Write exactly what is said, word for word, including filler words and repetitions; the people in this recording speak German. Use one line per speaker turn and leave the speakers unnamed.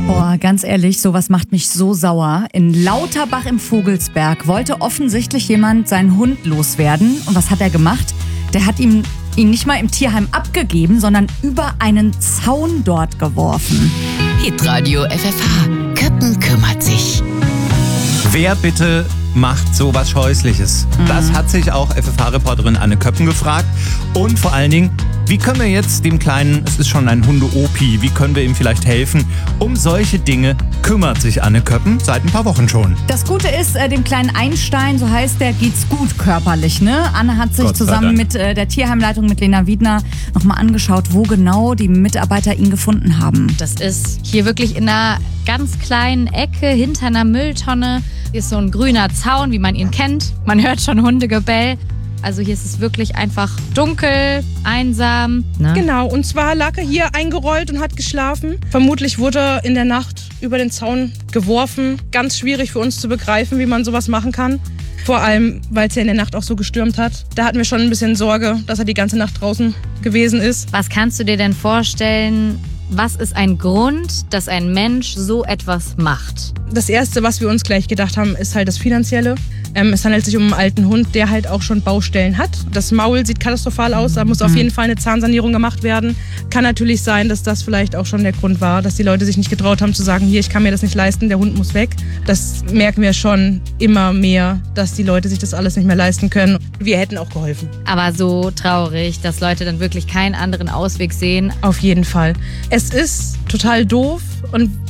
Boah, ganz ehrlich, sowas macht mich so sauer. In Lauterbach im Vogelsberg wollte offensichtlich jemand seinen Hund loswerden. Und was hat er gemacht? Der hat ihm, ihn nicht mal im Tierheim abgegeben, sondern über einen Zaun dort geworfen.
Hitradio F F H. Köppen kümmert sich.
Wer bitte macht sowas Scheußliches? Mhm. Das hat sich auch F F H-Reporterin Anne Köppen gefragt. Und vor allen Dingen, wie können wir jetzt dem Kleinen, es ist schon ein Hunde-Opi, wie können wir ihm vielleicht helfen? Um solche Dinge kümmert sich Anne Köppen seit ein paar Wochen schon.
Das Gute ist, äh, dem kleinen Einstein, so heißt der, geht's gut körperlich, ne? Anne hat sich
Gott sei
zusammen
Dank.
mit äh, der Tierheimleitung, mit Lena Wiedner, nochmal angeschaut, wo genau die Mitarbeiter ihn gefunden haben.
Das ist hier wirklich in einer ganz kleinen Ecke hinter einer Mülltonne. Hier ist so ein grüner Zaun, wie man ihn kennt. Man hört schon Hundegebell. Also hier ist es wirklich einfach dunkel, einsam. Ne?
Genau, und zwar lag er hier eingerollt und hat geschlafen. Vermutlich wurde er in der Nacht über den Zaun geworfen. Ganz schwierig für uns zu begreifen, wie man sowas machen kann. Vor allem, weil es ja in der Nacht auch so gestürmt hat. Da hatten wir schon ein bisschen Sorge, dass er die ganze Nacht draußen gewesen ist.
Was kannst du dir denn vorstellen? Was ist ein Grund, dass ein Mensch so etwas macht?
Das Erste, was wir uns gleich gedacht haben, ist halt das Finanzielle. Ähm, es handelt sich um einen alten Hund, der halt auch schon Baustellen hat. Das Maul sieht katastrophal aus, da muss auf jeden Fall eine Zahnsanierung gemacht werden. Kann natürlich sein, dass das vielleicht auch schon der Grund war, dass die Leute sich nicht getraut haben zu sagen, hier, ich kann mir das nicht leisten, der Hund muss weg. Das merken wir schon immer mehr, dass die Leute sich das alles nicht mehr leisten können. Wir hätten auch geholfen.
Aber so traurig, dass Leute dann wirklich keinen anderen Ausweg sehen.
Auf jeden Fall. Es ist total doof und